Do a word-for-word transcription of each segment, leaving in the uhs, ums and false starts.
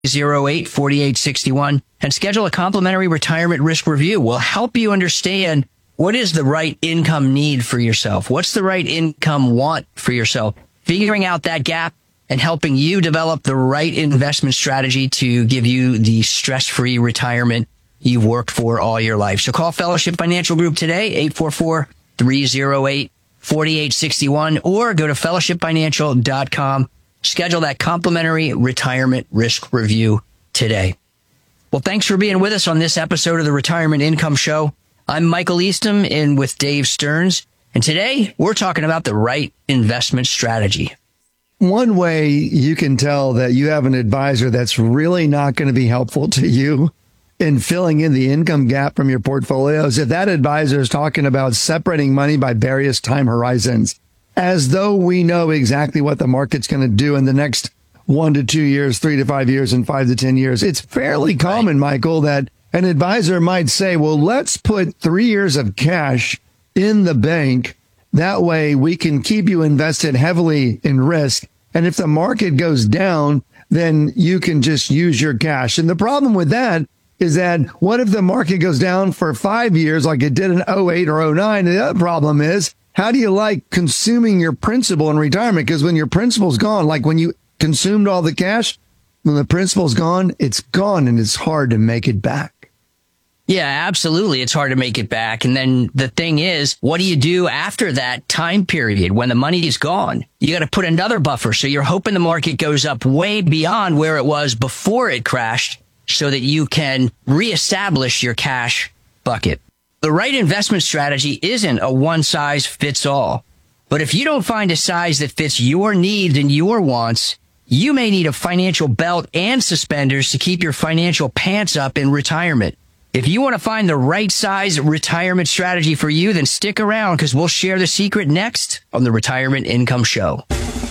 oh eight, four eight six one and schedule a complimentary retirement risk review. We'll help you understand what is the right income need for yourself. What's the right income want for yourself? Figuring out that gap and helping you develop the right investment strategy to give you the stress-free retirement you've worked for all your life. So call Fellowship Financial Group today, eight four four, three oh eight, four eight six one, or go to fellowship financial dot com. Schedule that complimentary retirement risk review today. Well, thanks for being with us on this episode of the Retirement Income Show. I'm Michael Eastham in with Dave Stearns, and today we're talking about the right investment strategy. One way you can tell that you have an advisor that's really not going to be helpful to you in filling in the income gap from your portfolio is if that advisor is talking about separating money by various time horizons, as though we know exactly what the market's going to do in the next one to two years, three to five years, and five to ten years. It's fairly common, Michael, that an advisor might say, well, let's put three years of cash in the bank. That way we can keep you invested heavily in risk. And if the market goes down, then you can just use your cash. And the problem with that is that what if the market goes down for five years like it did in oh eight or oh nine? And the other problem is, how do you like consuming your principal in retirement? Because when your principal's gone, like when you consumed all the cash, when the principal's gone, it's gone and it's hard to make it back. Yeah, absolutely. It's hard to make it back. And then the thing is, what do you do after that time period when the money is gone? You got to put another buffer. So you're hoping the market goes up way beyond where it was before it crashed so that you can reestablish your cash bucket. The right investment strategy isn't a one size fits all. But if you don't find a size that fits your needs and your wants, you may need a financial belt and suspenders to keep your financial pants up in retirement. If you want to find the right size retirement strategy for you, then stick around because we'll share the secret next on the Retirement Income Show.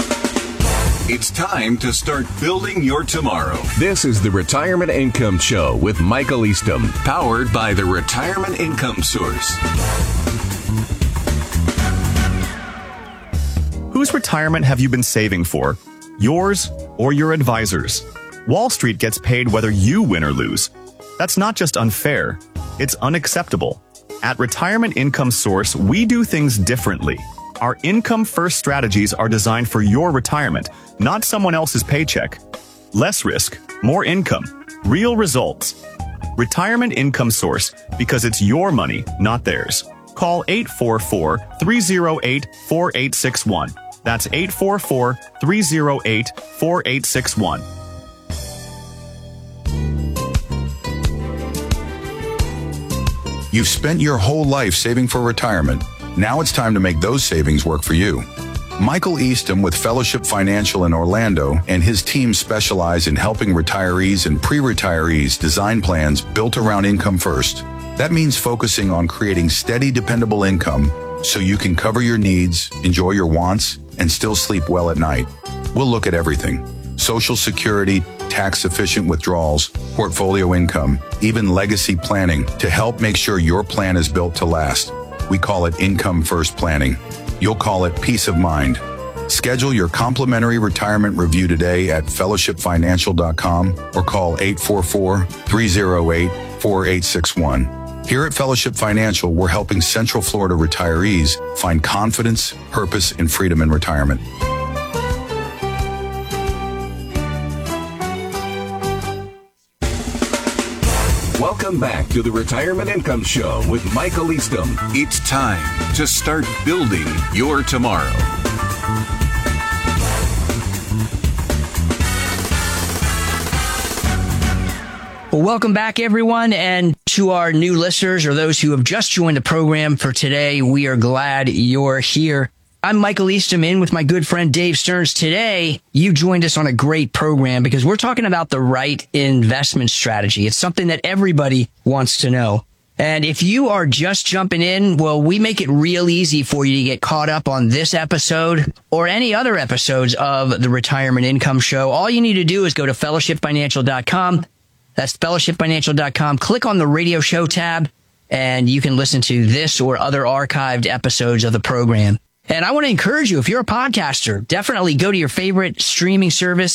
It's time to start building your tomorrow. This is the Retirement Income Show with Michael Eastham, powered by the Retirement Income Source. Whose retirement have you been saving for? Yours or your advisor's? Wall Street gets paid whether you win or lose. That's not just unfair, it's unacceptable. At Retirement Income Source, we do things differently. Our income-first strategies are designed for your retirement, not someone else's paycheck. Less risk, more income, real results. Retirement Income Source, because it's your money, not theirs. Call eight four four, three oh eight, four eight six one. That's eight four four, three oh eight, four eight six one. You've spent your whole life saving for retirement. Now it's time to make those savings work for you. Michael Eastham with Fellowship Financial in Orlando and his team specialize in helping retirees and pre-retirees design plans built around income first. That means focusing on creating steady, dependable income so you can cover your needs, enjoy your wants, and still sleep well at night. We'll look at everything: Social Security, tax-efficient withdrawals, portfolio income, even legacy planning to help make sure your plan is built to last. We call it Income First Planning. You'll call it Peace of Mind. Schedule your complimentary retirement review today at fellowship financial dot com or call eight four four, three oh eight, four eight six one. Here at Fellowship Financial, we're helping Central Florida retirees find confidence, purpose, and freedom in retirement. Welcome back to the Retirement Income Show with Michael Eastham. It's time to start building your tomorrow. Well, welcome back, everyone, and to our new listeners or those who have just joined the program for today, we are glad you're here. I'm Michael Eastham in with my good friend Dave Stearns. Today, you joined us on a great program because we're talking about the right investment strategy. It's something that everybody wants to know. And if you are just jumping in, well, we make it real easy for you to get caught up on this episode or any other episodes of the Retirement Income Show. All you need to do is go to fellowship financial dot com. That's fellowship financial dot com. Click on the radio show tab, and you can listen to this or other archived episodes of the program. And I want to encourage you, if you're a podcaster, definitely go to your favorite streaming service,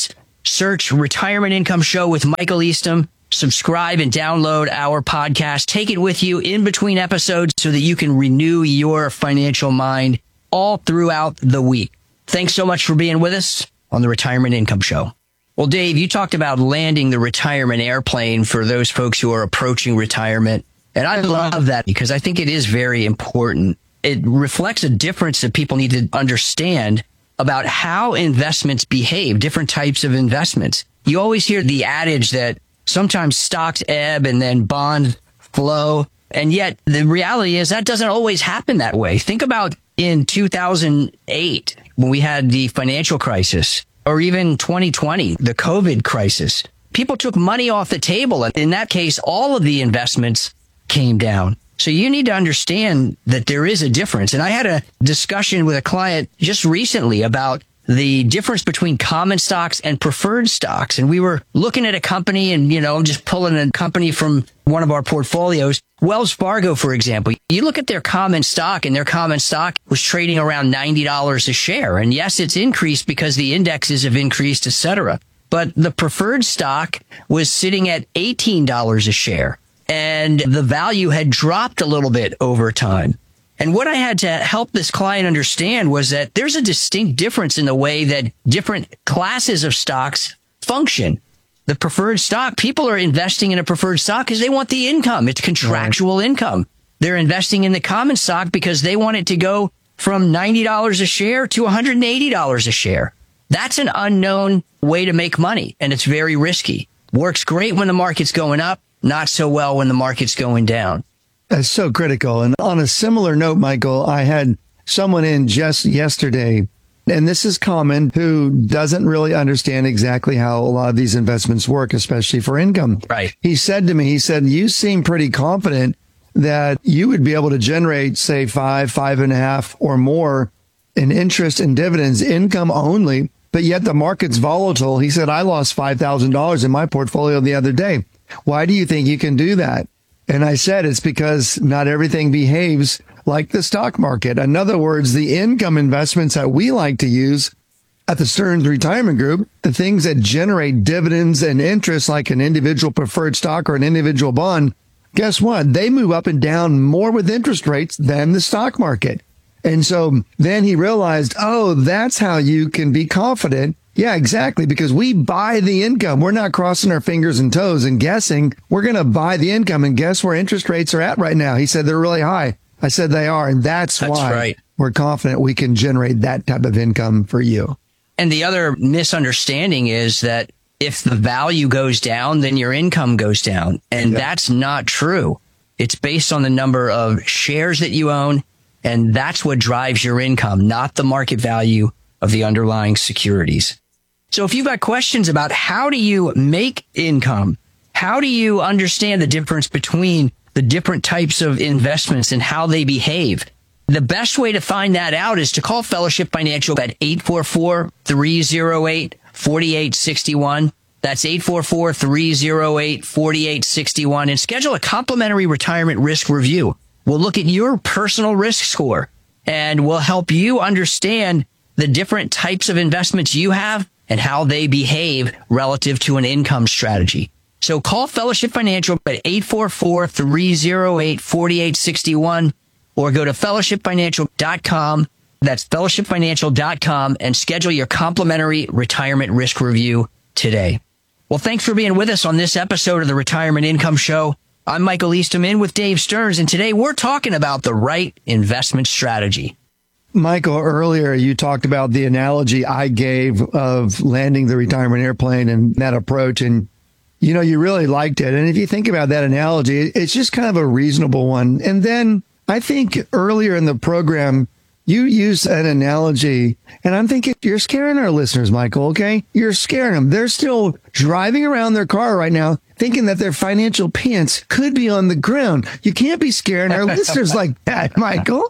Search Retirement Income Show with Michael Eastham. Subscribe and download our podcast. Take it with you in between episodes so that you can renew your financial mind all throughout the week. Thanks so much for being with us on the Retirement Income Show. Well, Dave, you talked about landing the retirement airplane for those folks who are approaching retirement. And I love that because I think it is very important. It reflects a difference that people need to understand about how investments behave, different types of investments. You always hear the adage that sometimes stocks ebb and then bonds flow. And yet the reality is that doesn't always happen that way. Think about in two thousand eight, when we had the financial crisis, or even twenty twenty, the COVID crisis. People took money off the table. And in that case, all of the investments came down. So you need to understand that there is a difference. And I had a discussion with a client just recently about the difference between common stocks and preferred stocks. And we were looking at a company and, you know, just pulling a company from one of our portfolios. Wells Fargo, for example, you look at their common stock and their common stock was trading around ninety dollars a share. And yes, it's increased because the indexes have increased, et cetera. But the preferred stock was sitting at eighteen dollars a share. And the value had dropped a little bit over time. And what I had to help this client understand was that there's a distinct difference in the way that different classes of stocks function. The preferred stock, people are investing in a preferred stock because they want the income. It's contractual right. income. They're investing in the common stock because they want it to go from ninety dollars a share to one hundred eighty dollars a share. That's an unknown way to make money, and it's very risky. Works great when the market's going up, not so well when the market's going down. That's so critical. And on a similar note, Michael, I had someone in just yesterday, and this is common, who doesn't really understand exactly how a lot of these investments work, especially for income. Right. He said to me, he said, you seem pretty confident that you would be able to generate, say, five, five and a half or more in interest and dividends, income only, but yet the market's volatile. He said, I lost five thousand dollars in my portfolio the other day. Why do you think you can do that? And I said, it's because not everything behaves like the stock market. In other words, the income investments that we like to use at the Stearns Retirement Group, the things that generate dividends and interest like an individual preferred stock or an individual bond, guess what? They move up and down more with interest rates than the stock market. And so then he realized, oh, that's how you can be confident. Yeah, exactly. Because we buy the income. We're not crossing our fingers and toes and guessing. We're going to buy the income, and guess where interest rates are at right now? He said they're really high. I said they are. And that's, that's why right. we're confident we can generate that type of income for you. And the other misunderstanding is that if the value goes down, then your income goes down. And yeah. that's not true. It's based on the number of shares that you own. And that's what drives your income, not the market value of the underlying securities. So if you've got questions about how do you make income, how do you understand the difference between the different types of investments and how they behave, the best way to find that out is to call Fellowship Financial at eight four four, three oh eight, four eight six one. That's eight four four, three oh eight, four eight six one, and schedule a complimentary retirement risk review. We'll look at your personal risk score, and we'll help you understand the different types of investments you have and how they behave relative to an income strategy. So call Fellowship Financial at eight four four, three oh eight, four eight six one or go to fellowship financial dot com. That's fellowship financial dot com and schedule your complimentary retirement risk review today. Well, thanks for being with us on this episode of the Retirement Income Show. I'm Michael Eastham in with Dave Stearns, and today we're talking about the right investment strategy. Michael, earlier you talked about the analogy I gave of landing the retirement airplane and that approach. And, you know, you really liked it. And if you think about that analogy, it's just kind of a reasonable one. And then I think earlier in the program, you used an analogy, and I'm thinking you're scaring our listeners, Michael, okay? You're scaring them. They're still driving around their car right now thinking that their financial pants could be on the ground. You can't be scaring our listeners like that, Michael.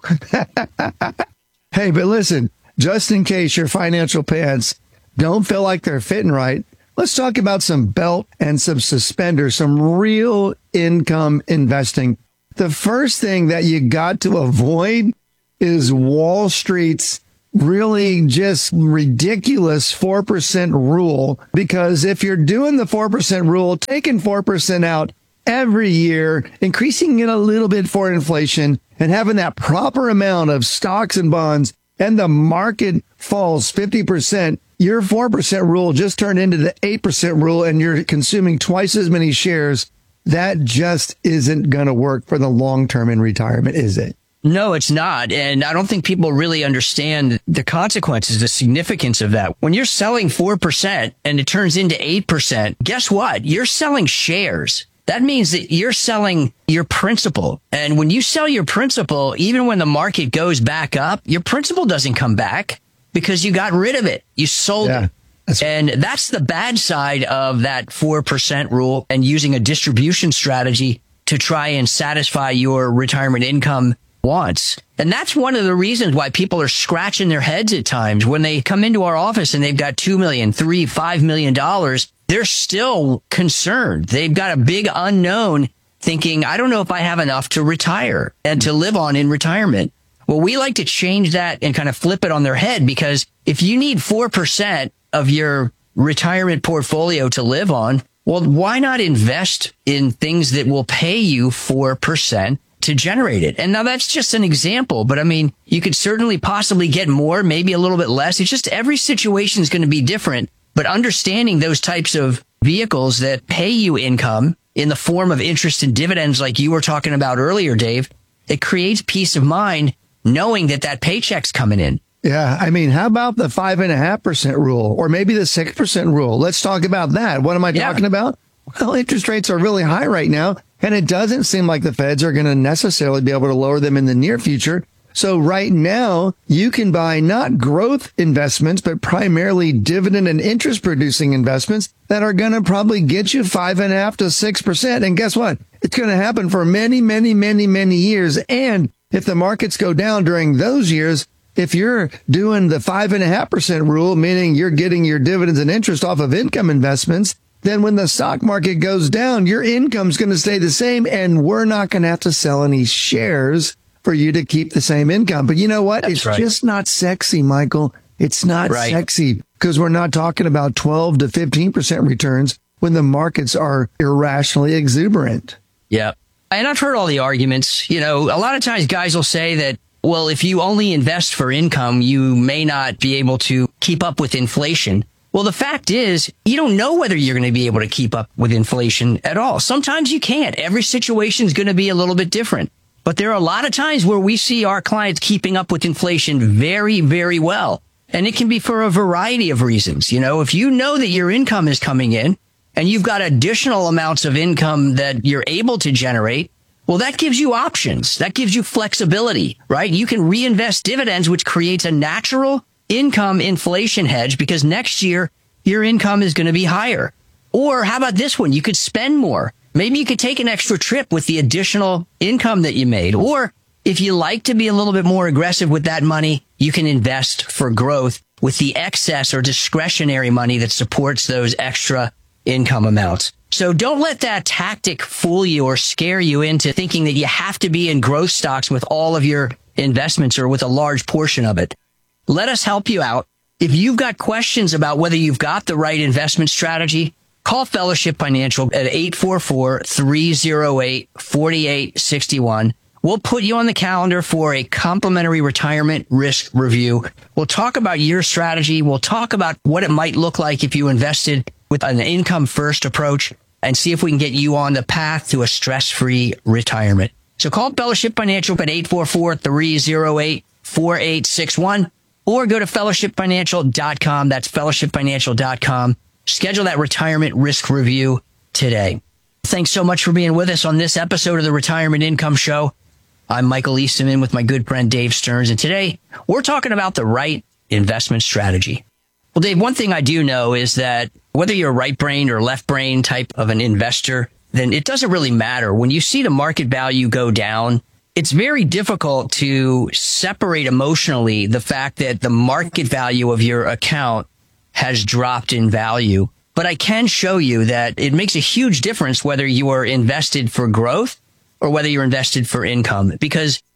Hey, but listen, just in case your financial pants don't feel like they're fitting right, let's talk about some belt and some suspenders, some real income investing. The first thing that you got to avoid is Wall Street's really just ridiculous four percent rule, because if you're doing the four percent rule, taking four percent out every year, increasing it a little bit for inflation, and having that proper amount of stocks and bonds, and the market falls fifty percent, your four percent rule just turned into the eight percent rule, and you're consuming twice as many shares. That just isn't going to work for the long term in retirement, is it? No, it's not. And I don't think people really understand the consequences, the significance of that. When you're selling four percent and it turns into eight percent, guess what? You're selling shares. That means that you're selling your principal. And when you sell your principal, even when the market goes back up, your principal doesn't come back because you got rid of it. You sold Yeah. it. That's and that's the bad side of that four percent rule and using a distribution strategy to try and satisfy your retirement income wants. And that's one of the reasons why people are scratching their heads at times when they come into our office and they've got two million, three, five million dollars. They're still concerned. They've got a big unknown thinking, I don't know if I have enough to retire and to live on in retirement. Well, we like to change that and kind of flip it on their head, because if you need four percent of your retirement portfolio to live on, well, why not invest in things that will pay you four percent to generate it? And now that's just an example, but I mean, you could certainly possibly get more, maybe a little bit less. It's just every situation is going to be different, but understanding those types of vehicles that pay you income in the form of interest and dividends, like you were talking about earlier, Dave, it creates peace of mind knowing that that paycheck's coming in. Yeah. I mean, how about the five and a half percent rule, or maybe the six percent rule? Let's talk about that. What am I Yeah. talking about? Well, interest rates are really high right now, and it doesn't seem like the feds are going to necessarily be able to lower them in the near future. So right now, you can buy not growth investments, but primarily dividend and interest producing investments that are going to probably get you five and a half to six percent. And guess what? It's going to happen for many, many, many, many years. And if the markets go down during those years, if you're doing the five and a half percent rule, meaning you're getting your dividends and interest off of income investments, then when the stock market goes down, your income's going to stay the same, and we're not going to have to sell any shares for you to keep the same income. But you know what? That's it's right. just not sexy, Michael. It's not Right. sexy, because we're not talking about twelve to fifteen percent returns when the markets are irrationally exuberant. Yeah. And I've heard all the arguments. You know, a lot of times guys will say that, well, if you only invest for income, you may not be able to keep up with inflation. Well, the fact is, you don't know whether you're going to be able to keep up with inflation at all. Sometimes you can't. Every situation is going to be a little bit different. But there are a lot of times where we see our clients keeping up with inflation very, very well. And it can be for a variety of reasons. You know, if you know that your income is coming in and you've got additional amounts of income that you're able to generate, well, that gives you options. That gives you flexibility, right? You can reinvest dividends, which creates a natural income inflation hedge, because next year your income is going to be higher. Or how about this one? You could spend more. Maybe you could take an extra trip with the additional income that you made. Or if you like to be a little bit more aggressive with that money, you can invest for growth with the excess or discretionary money that supports those extra income amounts. So don't let that tactic fool you or scare you into thinking that you have to be in growth stocks with all of your investments or with a large portion of it. Let us help you out. If you've got questions about whether you've got the right investment strategy, call Fellowship Financial at eight four four, three oh eight, four eight six one. We'll put you on the calendar for a complimentary retirement risk review. We'll talk about your strategy. We'll talk about what it might look like if you invested with an income first approach, and see if we can get you on the path to a stress-free retirement. So call Fellowship Financial at eight four four, three oh eight, four eight six one or go to fellowship financial dot com. That's fellowship financial dot com. Schedule that retirement risk review today. Thanks so much for being with us on this episode of the Retirement Income Show. I'm Michael Eastman with my good friend Dave Stearns, and today we're talking about the right investment strategy. Well, Dave, one thing I do know is that whether you're a right brain or left brain type of an investor, then it doesn't really matter. When you see the market value go down, it's very difficult to separate emotionally the fact that the market value of your account has dropped in value. But I can show you that it makes a huge difference whether you are invested for growth or whether you're invested for income, because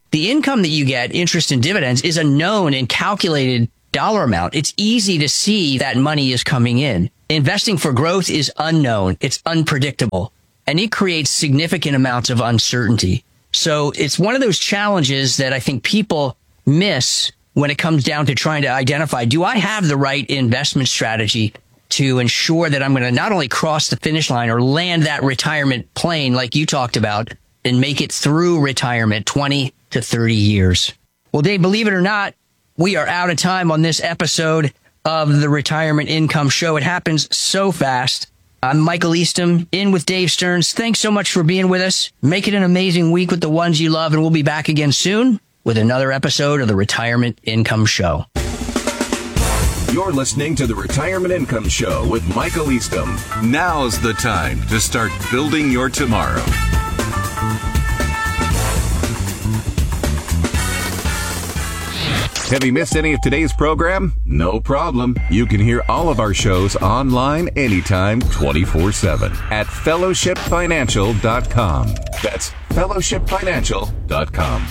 The income that you get, interest and dividends, is a known and calculated dollar amount. It's easy to see that money is coming in. Investing for growth is unknown. It's unpredictable, and it creates significant amounts of uncertainty. So it's one of those challenges that I think people miss when it comes down to trying to identify, do I have the right investment strategy to ensure that I'm going to not only cross the finish line or land that retirement plane like you talked about and make it through retirement twenty to thirty years. Well, Dave, believe it or not, we are out of time on this episode of the Retirement Income Show. It happens so fast. I'm Michael Eastham, in with Dave Stearns. Thanks so much for being with us. Make it an amazing week with the ones you love, and we'll be back again soon with another episode of the Retirement Income Show. You're listening to the Retirement Income Show with Michael Eastham. Now's the time to start building your tomorrow. Have you missed any of today's program? No problem. You can hear all of our shows online anytime, twenty-four seven at fellowship financial dot com. That's fellowship financial dot com.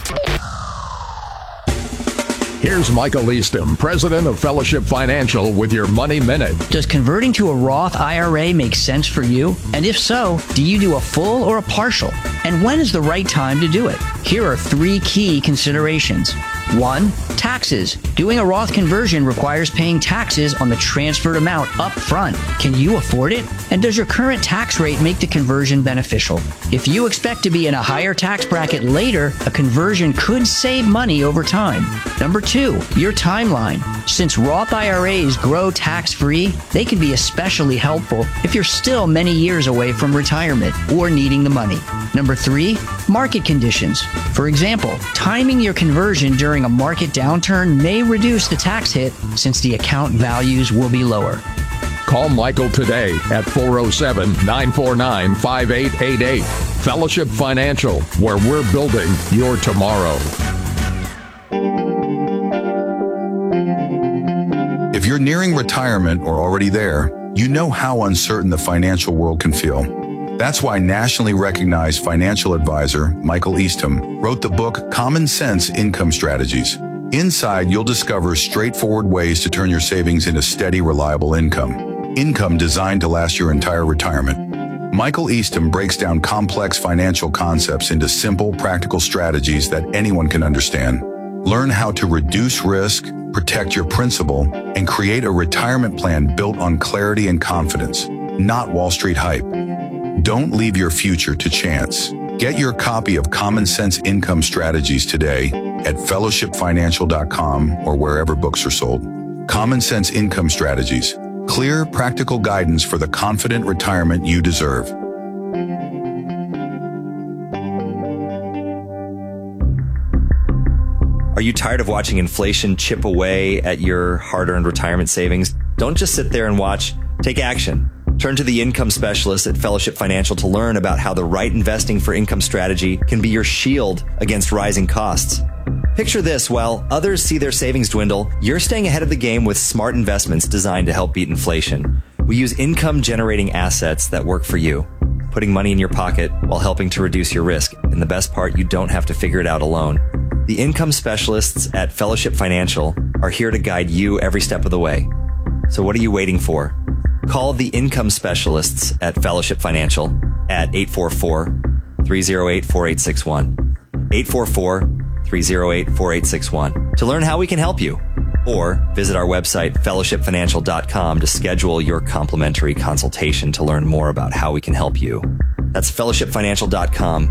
Here's Michael Eastham, president of Fellowship Financial, with your Money Minute. Does converting to a Roth I R A make sense for you? And if so, do you do a full or a partial? And when is the right time to do it? Here are three key considerations. One, taxes. Doing a Roth conversion requires paying taxes on the transferred amount up front. Can you afford it? And does your current tax rate make the conversion beneficial? If you expect to be in a higher tax bracket later, a conversion could save money over time. Number two, your timeline. Since Roth I R As grow tax-free, they can be especially helpful if you're still many years away from retirement or needing the money. Number three, market conditions. For example, timing your conversion during a market downturn may reduce the tax hit since the account values will be lower. Call Michael today at four oh seven, nine four nine, five eight eight eight. Fellowship Financial, where we're building your tomorrow. If you're nearing retirement or already there, you know how uncertain the financial world can feel. That's why nationally recognized financial advisor Michael Eastham wrote the book Common Sense Income Strategies. Inside, you'll discover straightforward ways to turn your savings into steady, reliable income. Income designed to last your entire retirement. Michael Eastham breaks down complex financial concepts into simple, practical strategies that anyone can understand. Learn how to reduce risk, protect your principal, and create a retirement plan built on clarity and confidence, not Wall Street hype. Don't leave your future to chance. Get your copy of Common Sense Income Strategies today at fellowship financial dot com or wherever books are sold. Common Sense Income Strategies. Clear, practical guidance for the confident retirement you deserve. Are you tired of watching inflation chip away at your hard-earned retirement savings? Don't just sit there and watch. Take action. Turn to the income specialist at Fellowship Financial to learn about how the right investing for income strategy can be your shield against rising costs. Picture this: while others see their savings dwindle, you're staying ahead of the game with smart investments designed to help beat inflation. We use income-generating assets that work for you, putting money in your pocket while helping to reduce your risk. And the best part, you don't have to figure it out alone. The income specialists at Fellowship Financial are here to guide you every step of the way. So what are you waiting for? Call the income specialists at Fellowship Financial at eight four four, three oh eight, four eight six one. eight four four, three oh eight, four eight six one to learn how we can help you. Or visit our website, fellowship financial dot com, to schedule your complimentary consultation to learn more about how we can help you. That's fellowship financial dot com.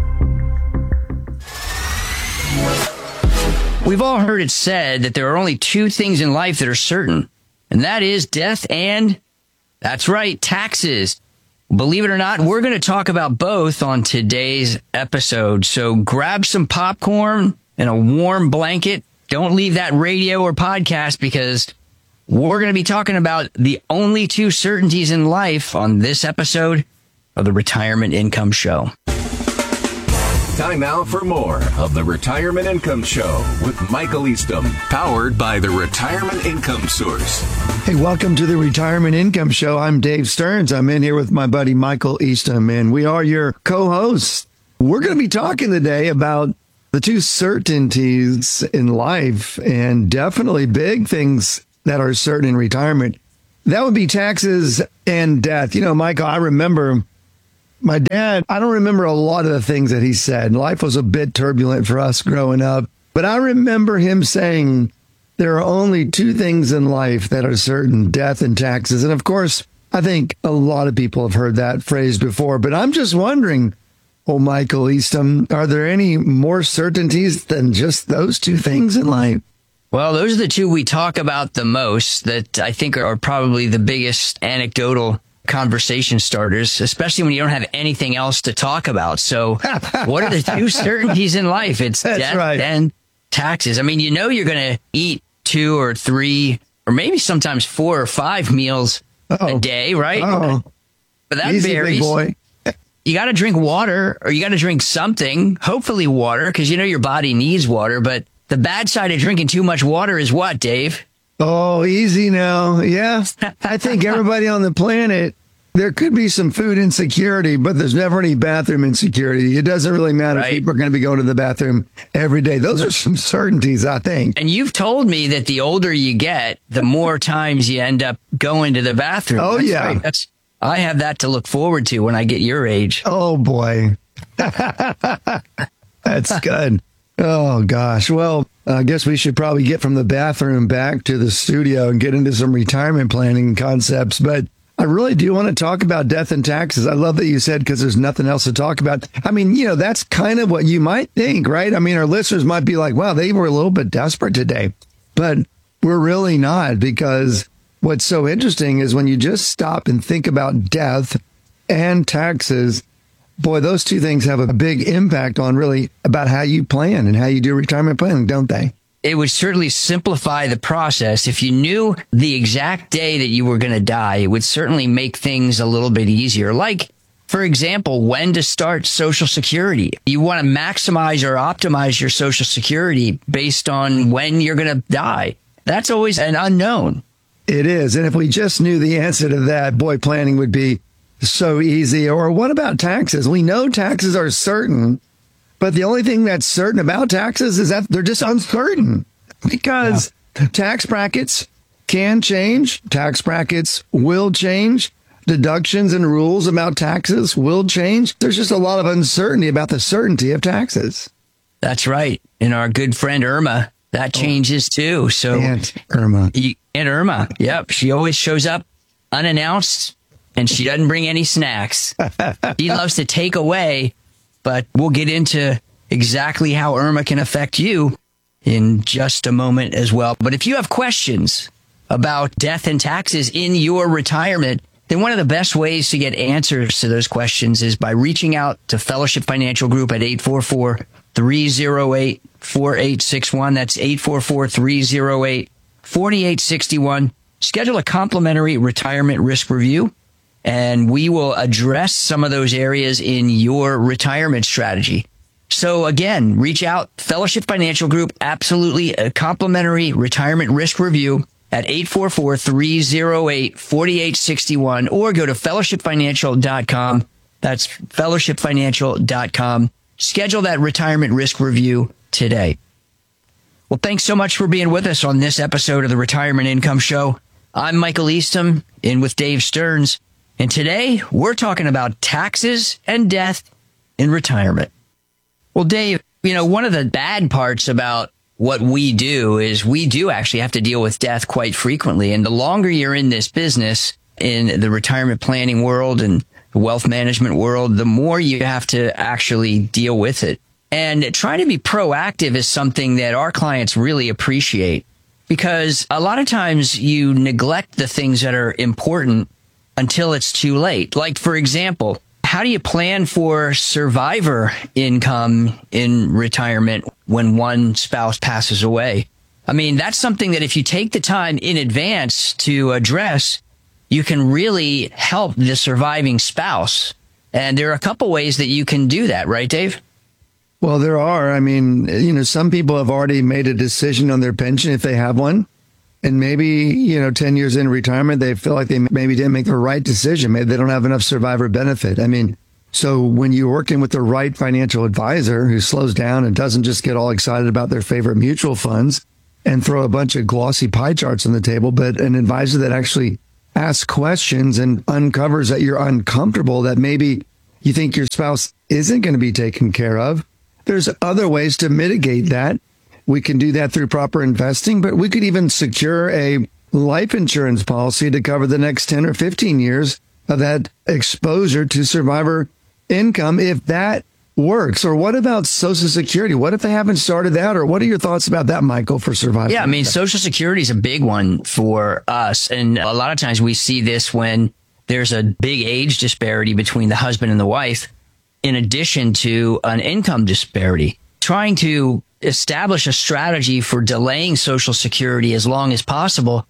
We've all heard it said that there are only two things in life that are certain, and that is death and, that's right, taxes. Believe it or not, we're going to talk about both on today's episode. So grab some popcorn and a warm blanket. Don't leave that radio or podcast, because we're going to be talking about the only two certainties in life on this episode of the Retirement Income Show. Time now for more of the Retirement Income Show with Michael Eastham, powered by the Retirement Income Source. Hey, welcome to the Retirement Income Show. I'm Dave Stearns. I'm in here with my buddy Michael Eastham, and we are your co-hosts. We're going to be talking today about the two certainties in life, and definitely big things that are certain in retirement, that would be taxes and death. You know, Michael, I remember my dad, I don't remember a lot of the things that he said. Life was a bit turbulent for us growing up, but I remember him saying there are only two things in life that are certain, death and taxes. And of course, I think a lot of people have heard that phrase before, but I'm just wondering, oh, Michael Eastham, are there any more certainties than just those two things in life? Well, those are the two we talk about the most that I think are probably the biggest anecdotal conversation starters, especially when you don't have anything else to talk about. So what are the two certainties in life? It's That's death right. and taxes. I mean, you know, you're going to eat two or three or maybe sometimes four or five meals Uh-oh. a day, right? Oh, But that easy, varies. big boy. You got to drink water, or you got to drink something, hopefully water, because you know your body needs water. But the bad side of drinking too much water is what, Dave? Oh, easy now. Yeah. I think everybody on the planet, there could be some food insecurity, but there's never any bathroom insecurity. It doesn't really matter Right. if people are going to be going to the bathroom every day. Those are some certainties, I think. And you've told me that the older you get, the more times you end up going to the bathroom. Oh, That's yeah. right. That's I have that to look forward to when I get your age. Oh, boy. That's good. Oh, gosh. Well, I guess we should probably get from the bathroom back to the studio and get into some retirement planning concepts. But I really do want to talk about death and taxes. I love that you said because there's nothing else to talk about. I mean, you know, that's kind of what you might think, right? I mean, our listeners might be like, wow, they were a little bit desperate today. But we're really not, because what's so interesting is when you just stop and think about death and taxes, boy, those two things have a big impact on really about how you plan and how you do retirement planning, don't they? It would certainly simplify the process. If you knew the exact day that you were going to die, it would certainly make things a little bit easier. Like, for example, when to start Social Security. You want to maximize or optimize your Social Security based on when you're going to die. That's always an unknown. It is. And if we just knew the answer to that, boy, planning would be so easy. Or what about taxes? We know taxes are certain, but the only thing that's certain about taxes is that they're just uncertain, because yeah. tax brackets can change. Tax brackets will change. Deductions and rules about taxes will change. There's just a lot of uncertainty about the certainty of taxes. That's right. And our good friend Irma, that changes too. So Aunt Irma. You, Aunt Irma, yep. She always shows up unannounced, and she doesn't bring any snacks. She loves to take away, but we'll get into exactly how Irma can affect you in just a moment as well. But if you have questions about death and taxes in your retirement, then one of the best ways to get answers to those questions is by reaching out to Fellowship Financial Group at eight four four, three oh eight, four eight six one. That's eight four four, three oh eight, four eight six one. Schedule a complimentary retirement risk review, and we will address some of those areas in your retirement strategy. So again, reach out, Fellowship Financial Group, absolutely a complimentary retirement risk review at eight four four, three oh eight, four eight six one, or go to fellowship financial dot com. That's fellowship financial dot com. Schedule that retirement risk review today. Well, thanks so much for being with us on this episode of the Retirement Income Show. I'm Michael Eastham, in with Dave Stearns, and today we're talking about taxes and death in retirement. Well, Dave, you know, one of the bad parts about what we do is we do actually have to deal with death quite frequently. And the longer you're in this business, in the retirement planning world and the wealth management world, the more you have to actually deal with it. And trying to be proactive is something that our clients really appreciate, because a lot of times you neglect the things that are important until it's too late. Like, for example, how do you plan for survivor income in retirement when one spouse passes away? I mean, that's something that if you take the time in advance to address, you can really help the surviving spouse. And there are a couple ways that you can do that, right, Dave? Well, there are. I mean, you know, some people have already made a decision on their pension if they have one. And maybe, you know, ten years in retirement, they feel like they maybe didn't make the right decision. Maybe they don't have enough survivor benefit. I mean, So when you're working with the right financial advisor who slows down and doesn't just get all excited about their favorite mutual funds and throw a bunch of glossy pie charts on the table, but an advisor that actually asks questions and uncovers that you're uncomfortable, that maybe you think your spouse isn't going to be taken care of. There's other ways to mitigate that. We can do that through proper investing, but we could even secure a life insurance policy to cover the next ten or fifteen years of that exposure to survivor income if that works. Or what about Social Security? What if they haven't started that? Or what are your thoughts about that, Michael, for survivor? Yeah, I mean, Social Security is a big one for us. And a lot of times we see this when there's a big age disparity between the husband and the wife, in addition to an income disparity. Trying to establish a strategy for delaying Social Security as long as possible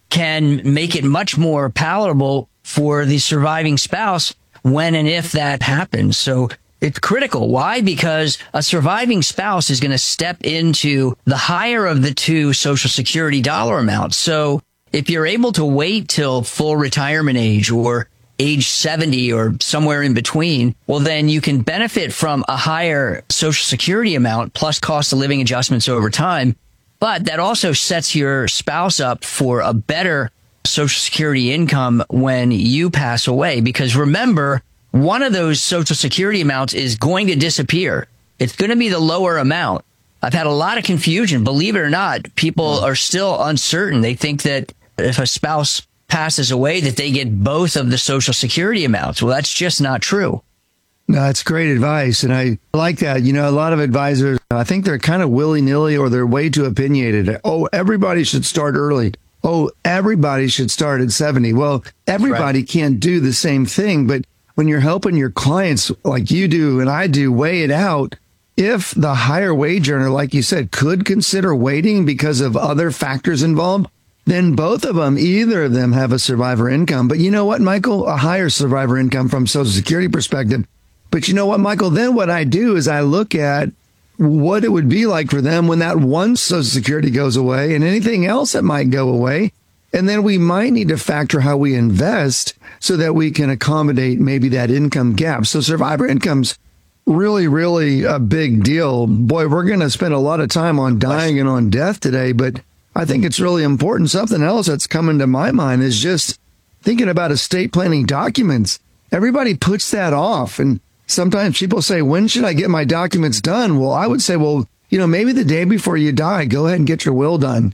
can make it much more palatable for the surviving spouse when and if that happens. So it's critical. Why? Because a surviving spouse is going to step into the higher of the two Social Security dollar amounts. So if you're able to wait till full retirement age or age seventy or somewhere in between, well, then you can benefit from a higher Social Security amount plus cost of living adjustments over time. But that also sets your spouse up for a better Social Security income when you pass away. Because remember, one of those Social Security amounts is going to disappear. It's going to be the lower amount. I've had a lot of confusion. Believe it or not, people are still uncertain. They think that if a spouse passes away, that they get both of the Social Security amounts. Well, that's just not true. No, that's great advice. And I like that. You know, a lot of advisors, I think they're kind of willy-nilly or they're way too opinionated. Oh, everybody should start early. Oh, everybody should start at seventy. Well, everybody right. can't do the same thing. But when you're helping your clients like you do and I do weigh it out, if the higher wage earner, like you said, could consider waiting because of other factors involved, then both of them, either of them have a survivor income. But you know what, Michael? A higher survivor income from Social Security perspective. But you know what, Michael? Then what I do is I look at what it would be like for them when that one Social Security goes away and anything else that might go away. And then we might need to factor how we invest so that we can accommodate maybe that income gap. So survivor income's really, really a big deal. Boy, we're going to spend a lot of time on dying and on death today, but I think it's really important. Something else that's coming to my mind is just thinking about estate planning documents. Everybody puts that off. And sometimes people say, when should I get my documents done? Well, I would say, well, you know, maybe the day before you die, go ahead and get your will done.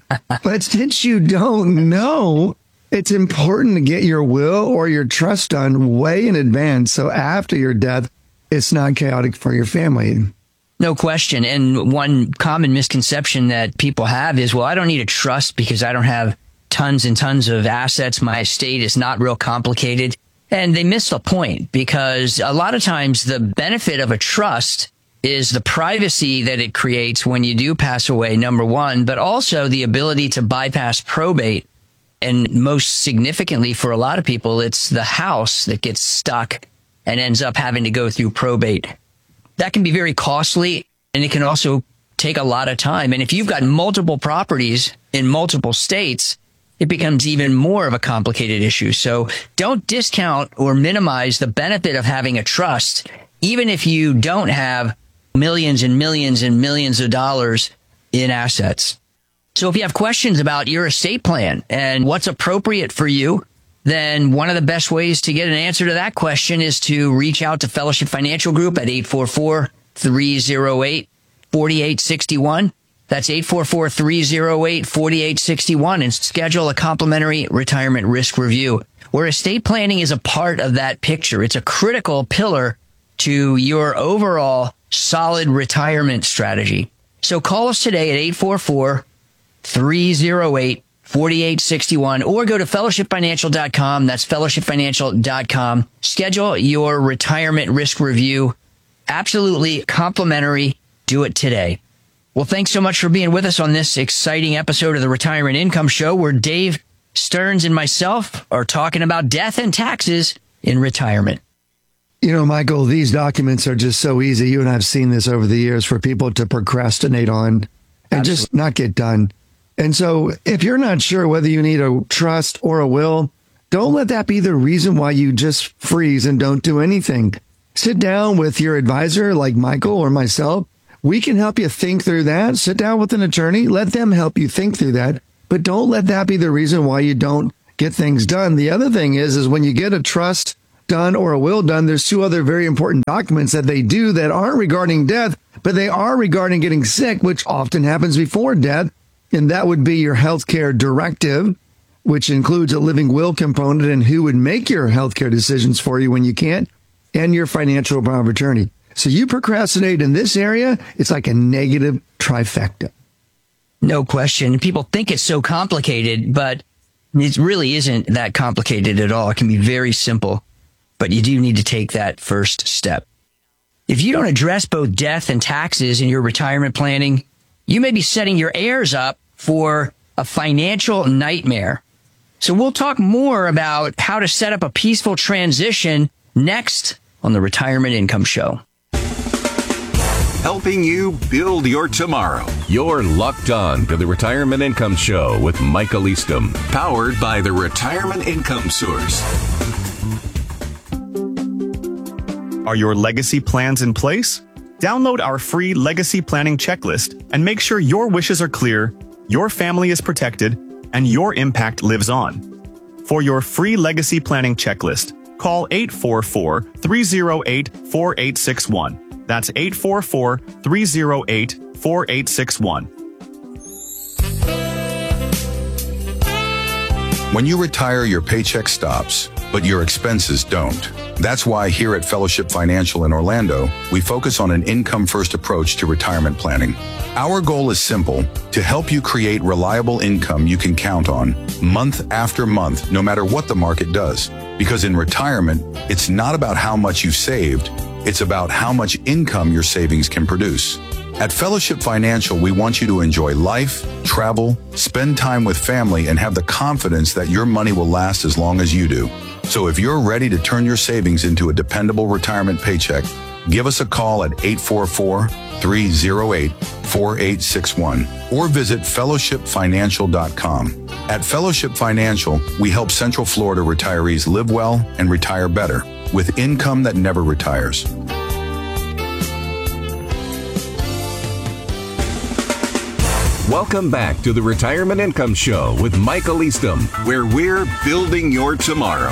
But since you don't know, it's important to get your will or your trust done way in advance. So after your death, it's not chaotic for your family. No question. And one common misconception that people have is, well, I don't need a trust because I don't have tons and tons of assets. My estate is not real complicated. And they miss the point, because a lot of times the benefit of a trust is the privacy that it creates when you do pass away, number one, but also the ability to bypass probate. And most significantly for a lot of people, it's the house that gets stuck and ends up having to go through probate. That can be very costly, and it can also take a lot of time. And if you've got multiple properties in multiple states, it becomes even more of a complicated issue. So don't discount or minimize the benefit of having a trust, even if you don't have millions and millions and millions of dollars in assets. So if you have questions about your estate plan and what's appropriate for you, then one of the best ways to get an answer to that question is to reach out to Fellowship Financial Group at eight four four, three oh eight, four eight six one. That's eight four four, three oh eight, four eight six one, and schedule a complimentary retirement risk review, where estate planning is a part of that picture. It's a critical pillar to your overall solid retirement strategy. So call us today at eight four four, three oh eight, four eight six one, or go to fellowship financial dot com. That's fellowship financial dot com. Schedule your retirement risk review. Absolutely complimentary. Do it today. Well, thanks so much for being with us on this exciting episode of the Retirement Income Show, where Dave Stearns and myself are talking about death and taxes in retirement. You know, Michael, these documents are just so easy. You and I have seen this over the years for people to procrastinate on and Absolutely. Just not get done. And so if you're not sure whether you need a trust or a will, don't let that be the reason why you just freeze and don't do anything. sit down with your advisor like Michael or myself. We can help you think through that. Sit down with an attorney. Let them help you think through that. But don't let that be the reason why you don't get things done. The other thing is, is when you get a trust done or a will done, there's two other very important documents that they do that aren't regarding death, but they are regarding getting sick, which often happens before death. And that would be your healthcare directive, which includes a living will component and who would make your healthcare decisions for you when you can't, and your financial power of attorney. So you procrastinate in this area, it's like a negative trifecta. No question. People think it's so complicated, but it really isn't that complicated at all. It can be very simple, but you do need to take that first step. If you don't address both death and taxes in your retirement planning, you may be setting your heirs up for a financial nightmare. So we'll talk more about how to set up a peaceful transition next on the Retirement Income Show. Helping you build your tomorrow. You're locked on to the Retirement Income Show with Michael Eastham, powered by the Retirement Income Source. Are your legacy plans in place? Download our free legacy planning checklist and make sure your wishes are clear, your family is protected, and your impact lives on. For your free legacy planning checklist, call eight four four, three oh eight, four eight six one. That's eight four four, three oh eight, four eight six one. When you retire, your paycheck stops, but your expenses don't. That's why here at Fellowship Financial in Orlando, we focus on an income-first approach to retirement planning. Our goal is simple: to help you create reliable income you can count on month after month, no matter what the market does. Because in retirement, it's not about how much you've saved, it's about how much income your savings can produce. At Fellowship Financial, we want you to enjoy life, travel, spend time with family, and have the confidence that your money will last as long as you do. So if you're ready to turn your savings into a dependable retirement paycheck, give us a call at eight four four, three oh eight, four eight six one or visit fellowship financial dot com. At Fellowship Financial, we help Central Florida retirees live well and retire better with income that never retires. Welcome back to the Retirement Income Show with Michael Eastham, where we're building your tomorrow.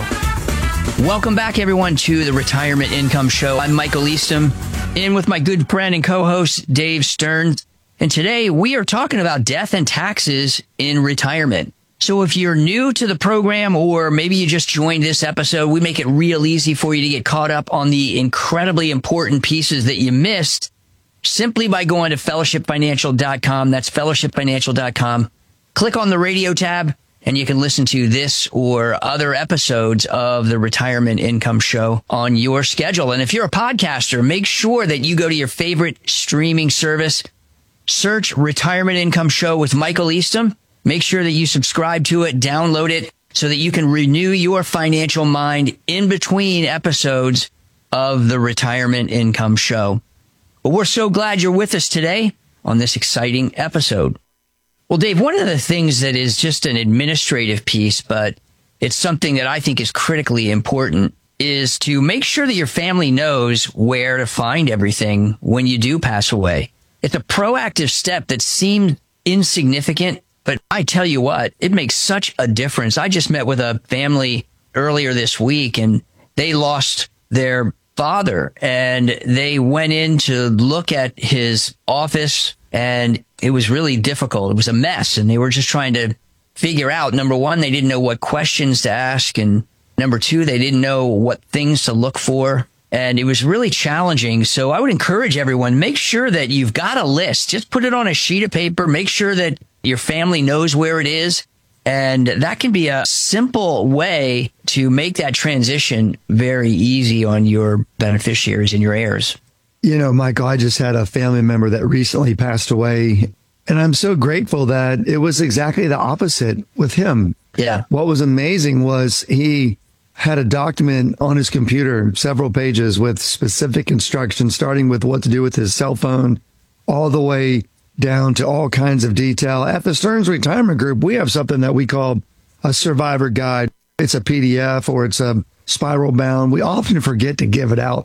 Welcome back, everyone, to the Retirement Income Show. I'm Michael Eastham, in with my good friend and co-host, Dave Stearns. And today we are talking about death and taxes in retirement. So if you're new to the program, or maybe you just joined this episode, we make it real easy for you to get caught up on the incredibly important pieces that you missed simply by going to fellowship financial dot com. That's fellowship financial dot com. Click on the radio tab, and you can listen to this or other episodes of the Retirement Income Show on your schedule. And if you're a podcaster, make sure that you go to your favorite streaming service, search Retirement Income Show with Michael Eastham. Make sure that you subscribe to it, download it, so that you can renew your financial mind in between episodes of the Retirement Income Show. But we're so glad you're with us today on this exciting episode. Well, Dave, one of the things that is just an administrative piece, but it's something that I think is critically important, is to make sure that your family knows where to find everything when you do pass away. It's a proactive step that seemed insignificant, but I tell you what, it makes such a difference. I just met with a family earlier this week, and they lost their father, and they went in to look at his office, and it was really difficult. It was a mess, and they were just trying to figure out, number one, they didn't know what questions to ask, and number two, they didn't know what things to look for, and it was really challenging. So I would encourage everyone, make sure that you've got a list. Just put it on a sheet of paper. Make sure that your family knows where it is. And that can be a simple way to make that transition very easy on your beneficiaries and your heirs. You know, Michael, I just had a family member that recently passed away, and I'm so grateful that it was exactly the opposite with him. Yeah. What was amazing was he had a document on his computer, several pages with specific instructions, starting with what to do with his cell phone, all the way down to all kinds of detail. At the Stearns Retirement Group, we have something that we call a survivor guide. It's a P D F or it's a spiral bound. We often forget to give it out.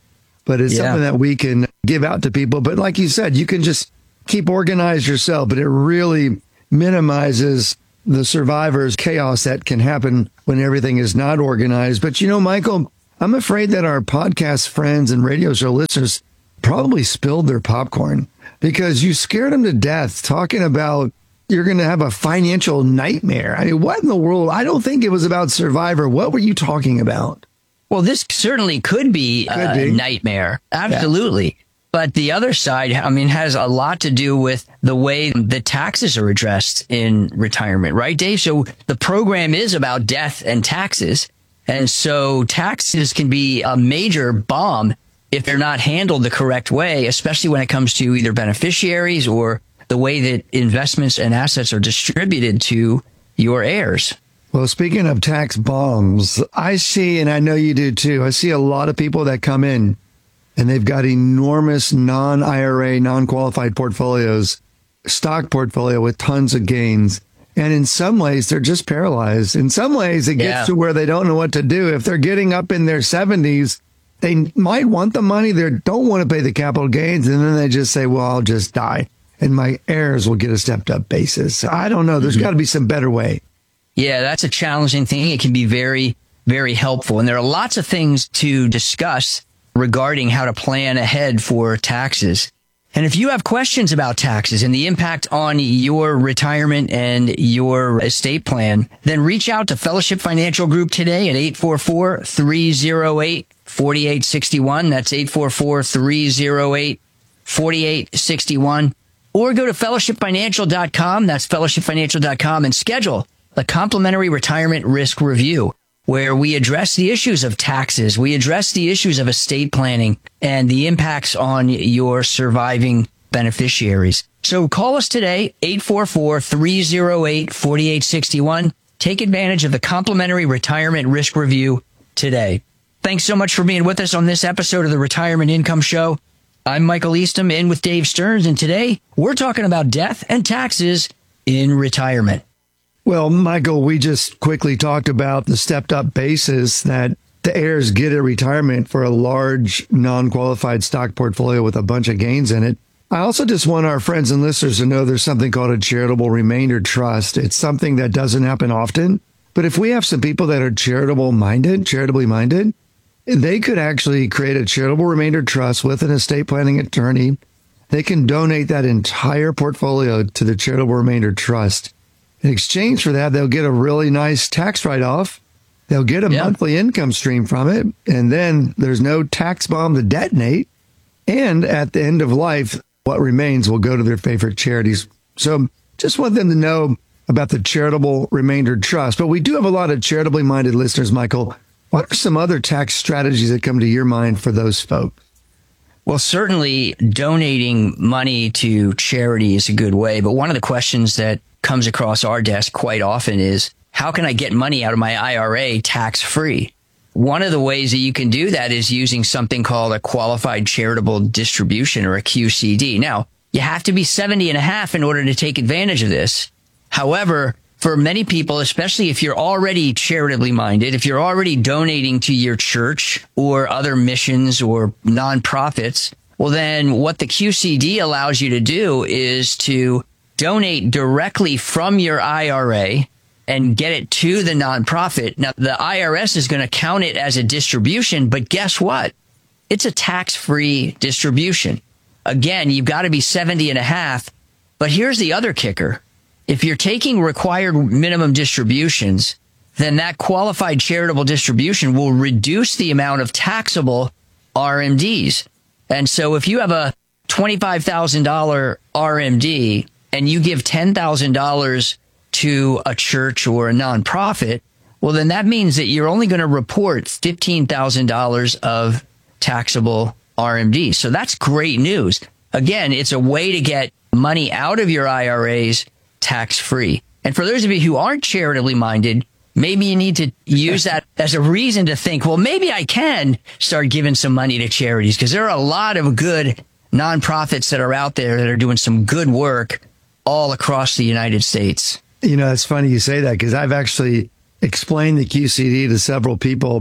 but it's Yeah. something that we can give out to people. But like you said, you can just keep organized yourself, but it really minimizes the survivor's chaos that can happen when everything is not organized. But you know, Michael, I'm afraid that our podcast friends and radio show listeners probably spilled their popcorn because you scared them to death talking about you're going to have a financial nightmare. I mean, what in the world? I don't think it was about Survivor. What were you talking about? Well, this certainly could be Could a be. nightmare. Absolutely. But the other side, I mean, has a lot to do with the way the taxes are addressed in retirement, right, Dave? So the program is about death and taxes. And so taxes can be a major bomb if they're not handled the correct way, especially when it comes to either beneficiaries or the way that investments and assets are distributed to your heirs. Well, speaking of tax bombs, I see, and I know you do too, I see a lot of people that come in and they've got enormous non-I R A, non-qualified portfolios, stock portfolio with tons of gains. And in some ways, they're just paralyzed. In some ways, it gets Yeah. to where they don't know what to do. If they're getting up in their seventies, they might want the money. They don't want to pay the capital gains. And then they just say, well, I'll just die and my heirs will get a stepped up basis. I don't know. There's got to be some better way. Yeah, that's a challenging thing. It can be very, very helpful. And there are lots of things to discuss regarding how to plan ahead for taxes. And if you have questions about taxes and the impact on your retirement and your estate plan, then reach out to Fellowship Financial Group today at eight four four, three oh eight, four eight six one. That's eight four four, three oh eight, four eight six one. Or go to fellowship financial dot com. That's fellowship financial dot com and schedule a complimentary retirement risk review where we address the issues of taxes. We address the issues of estate planning and the impacts on your surviving beneficiaries. So call us today, eight four four, three oh eight, four eight six one. Take advantage of the complimentary retirement risk review today. Thanks so much for being with us on this episode of the Retirement Income Show. I'm Michael Eastham, in with Dave Stearns, and today we're talking about death and taxes in retirement. Well, Michael, we just quickly talked about the stepped up basis that the heirs get at retirement for a large non-qualified stock portfolio with a bunch of gains in it. I also just want our friends and listeners to know there's something called a charitable remainder trust. It's something that doesn't happen often, but if we have some people that are charitable minded, charitably minded, they could actually create a charitable remainder trust with an estate planning attorney. They can donate that entire portfolio to the charitable remainder trust. In exchange for that, they'll get a really nice tax write-off. They'll get a Yeah. monthly income stream from it. And then there's no tax bomb to detonate. And at the end of life, what remains will go to their favorite charities. So just want them to know about the charitable remainder trust. But we do have a lot of charitably minded listeners, Michael. What are some other tax strategies that come to your mind for those folks? Well, certainly donating money to charity is a good way. But one of the questions that comes across our desk quite often is, how can I get money out of my I R A tax free? One of the ways that you can do that is using something called a qualified charitable distribution, or a Q C D. Now, you have to be seventy and a half in order to take advantage of this. However, for many people, especially if you're already charitably minded, if you're already donating to your church or other missions or nonprofits, well, then what the Q C D allows you to do is to donate directly from your I R A and get it to the nonprofit. Now, the I R S is going to count it as a distribution, but guess what? It's a tax-free distribution. Again, you've got to be seventy and a half. But here's the other kicker. If you're taking required minimum distributions, then that qualified charitable distribution will reduce the amount of taxable R M Ds. And so if you have a twenty-five thousand dollars R M D and you give ten thousand dollars to a church or a nonprofit, well, then that means that you're only going to report fifteen thousand dollars of taxable R M D. So that's great news. Again, it's a way to get money out of your I R As tax-free. And for those of you who aren't charitably minded, maybe you need to use that as a reason to think, well, maybe I can start giving some money to charities, because there are a lot of good nonprofits that are out there that are doing some good work all across the United States. You know, it's funny you say that, because I've actually explained the Q C D to several people.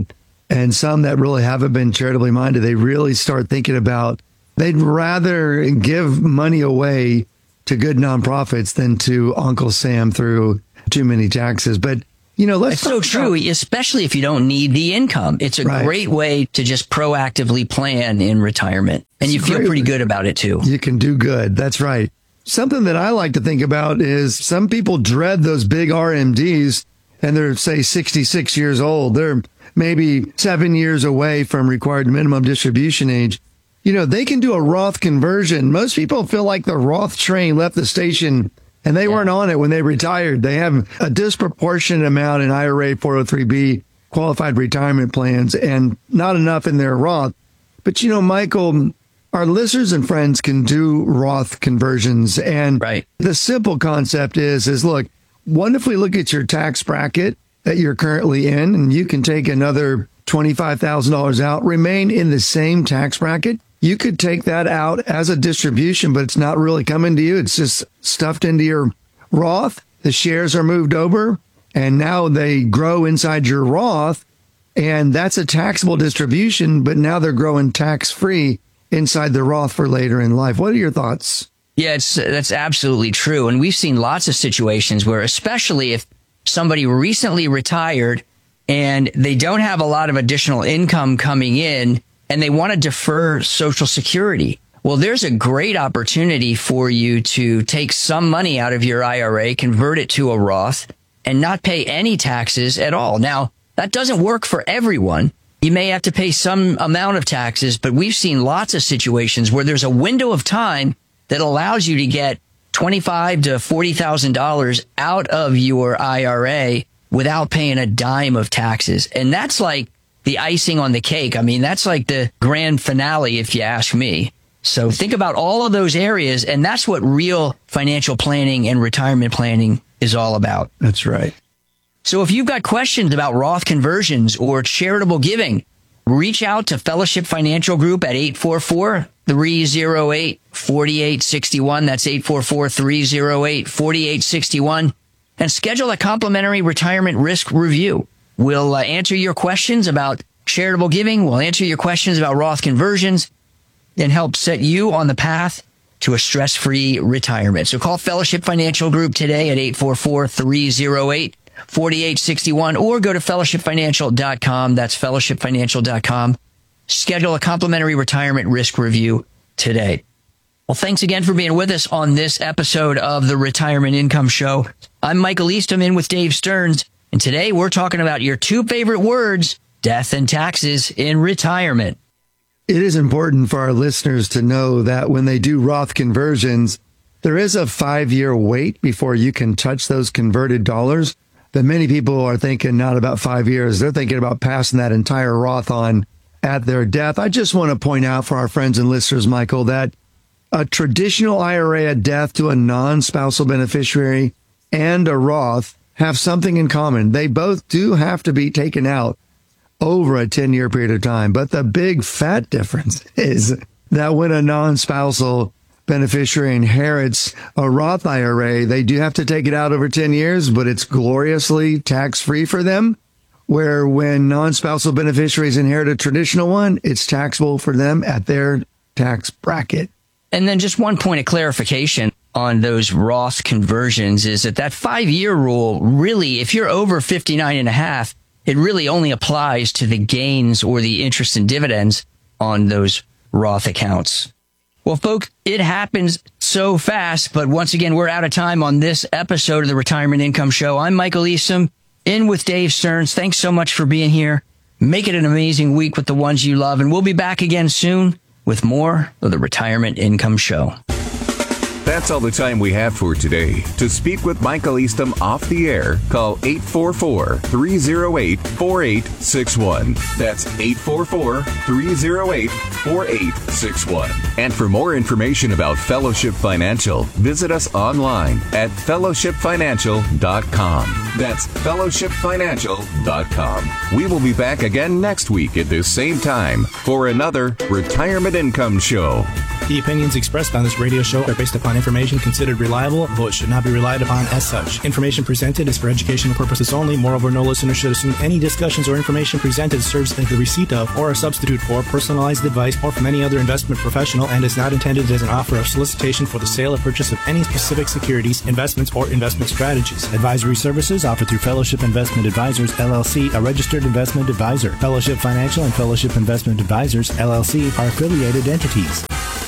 and some that really haven't been charitably minded, they really start thinking about they'd rather give money away to good nonprofits than to Uncle Sam through too many taxes. But, you know, let's It's so true, about, especially if you don't need the income. It's a right. great way to just proactively plan in retirement. And you feel pretty good about it, too. You can do good. That's right. Something that I like to think about is some people dread those big R M Ds, and they're, say, sixty-six years old. They're maybe seven years away from required minimum distribution age. You know, they can do a Roth conversion. Most people feel like the Roth train left the station and they yeah. weren't on it when they retired. They have a disproportionate amount in I R A, four oh three B, qualified retirement plans, and not enough in their Roth. But, you know, Michael, our listeners and friends can do Roth conversions. And right. the simple concept is, is look, what if we look at your tax bracket that you're currently in, and you can take another twenty-five thousand dollars out, remain in the same tax bracket. You could take that out as a distribution, but it's not really coming to you. It's just stuffed into your Roth. The shares are moved over, and now they grow inside your Roth, and that's a taxable distribution, but now they're growing tax-free inside the Roth for later in life. What are your thoughts? Yeah, it's, that's absolutely true. And we've seen lots of situations where, especially if somebody recently retired and they don't have a lot of additional income coming in, and they want to defer Social Security. Well, there's a great opportunity for you to take some money out of your I R A, convert it to a Roth, and not pay any taxes at all. Now, that doesn't work for everyone. You may have to pay some amount of taxes, but we've seen lots of situations where there's a window of time that allows you to get twenty-five thousand to forty thousand dollars out of your I R A without paying a dime of taxes. And that's like the icing on the cake. I mean, that's like the grand finale, if you ask me. So think about all of those areas, and that's what real financial planning and retirement planning is all about. That's right. So if you've got questions about Roth conversions or charitable giving, reach out to Fellowship Financial Group at eight four four, three oh eight, four eight six one. That's eight four four, three oh eight, four eight six one. And schedule a complimentary retirement risk review. We'll uh, answer your questions about charitable giving. We'll answer your questions about Roth conversions and help set you on the path to a stress-free retirement. So call Fellowship Financial Group today at eight four four, three oh eight, four eight six one or go to fellowship financial dot com. That's fellowship financial dot com. Schedule a complimentary retirement risk review today. Well, thanks again for being with us on this episode of the Retirement Income Show. I'm Michael Eastham in with Dave Stearns. And today we're talking about your two favorite words, death and taxes in retirement. It is important for our listeners to know that when they do Roth conversions, there is a five-year wait before you can touch those converted dollars. But many people are thinking not about five years. They're thinking about passing that entire Roth on at their death. I just want to point out for our friends and listeners, Michael, that a traditional I R A at death to a non-spousal beneficiary and a Roth have something in common. They both do have to be taken out over a ten-year period of time. But the big fat difference is that when a non-spousal beneficiary inherits a Roth I R A, they do have to take it out over ten years, but it's gloriously tax-free for them. Where when non-spousal beneficiaries inherit a traditional one, it's taxable for them at their tax bracket. And then just one point of clarification on those Roth conversions is that that five-year rule, really, if you're over fifty-nine and a half, it really only applies to the gains or the interest and dividends on those Roth accounts. Well, folks, it happens so fast, but once again, we're out of time on this episode of the Retirement Income Show. I'm Michael Eastham, in with Dave Stearns. Thanks so much for being here. Make it an amazing week with the ones you love, and we'll be back again soon with more of the Retirement Income Show. That's all the time we have for today. To speak with Michael Eastham off the air, call eight four four, three oh eight, four eight six one. That's eight four four, three oh eight, four eight six one. And for more information about Fellowship Financial, visit us online at fellowship financial dot com. That's fellowship financial dot com. We will be back again next week at this same time for another Retirement Income Show. The opinions expressed on this radio show are based upon information considered reliable, though it should not be relied upon as such. Information presented is for educational purposes only. Moreover, no listener should assume any discussions or information presented serves as the receipt of or a substitute for personalized advice or from any other investment professional and is not intended as an offer of solicitation for the sale or purchase of any specific securities, investments, or investment strategies. Advisory services offered through Fellowship Investment Advisors, L L C, a registered investment advisor. Fellowship Financial and Fellowship Investment Advisors, L L C, are affiliated entities.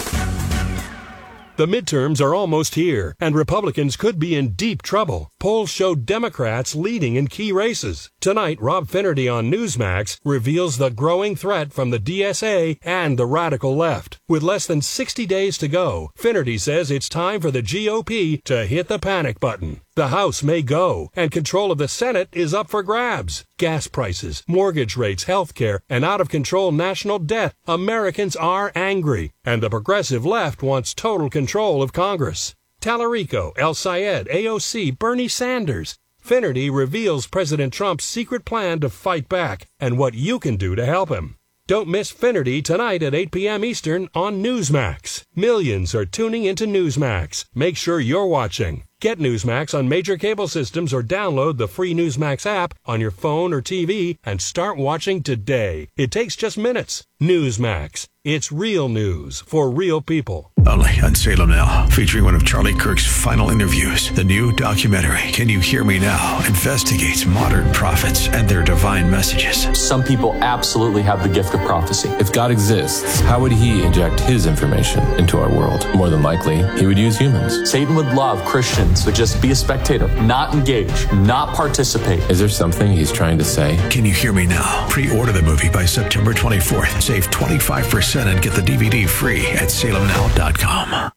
The midterms are almost here, and Republicans could be in deep trouble. Polls show Democrats leading in key races. Tonight, Rob Finnerty on Newsmax reveals the growing threat from the D S A and the radical left. With less than sixty days to go, Finnerty says it's time for the G O P to hit the panic button. The House may go, and control of the Senate is up for grabs. Gas prices, mortgage rates, health care, and out-of-control national debt. Americans are angry, and the progressive left wants total control of Congress. Tallarico, El Sayed, A O C, Bernie Sanders. Finnerty reveals President Trump's secret plan to fight back and what you can do to help him. Don't miss Finnerty tonight at eight p.m. Eastern on Newsmax. Millions are tuning into Newsmax. Make sure you're watching. Get Newsmax on major cable systems or download the free Newsmax app on your phone or T V and start watching today. It takes just minutes. Newsmax. It's real news for real people. Only on Salem Now, featuring one of Charlie Kirk's final interviews. The new documentary, Can You Hear Me Now?, investigates modern prophets and their divine messages. Some people absolutely have the gift of prophecy. If God exists, how would he inject his information into our world? More than likely, he would use humans. Satan would love Christians to just be a spectator, not engage, not participate. Is there something he's trying to say? Can You Hear Me Now? Pre-order the movie by September twenty-fourth. Save twenty-five percent and get the D V D free at salem now dot com.